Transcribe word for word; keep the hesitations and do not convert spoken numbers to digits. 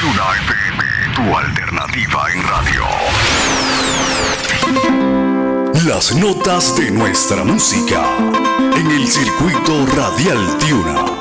Tiuna F M, tu alternativa en radio. Las notas de nuestra música en el circuito radial Tiuna.